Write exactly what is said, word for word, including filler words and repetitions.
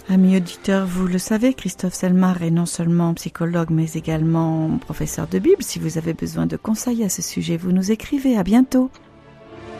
Amis auditeurs, vous le savez, Christophe Selmar est non seulement psychologue mais également professeur de Bible. Si vous avez besoin de conseils à ce sujet, vous nous écrivez. À bientôt.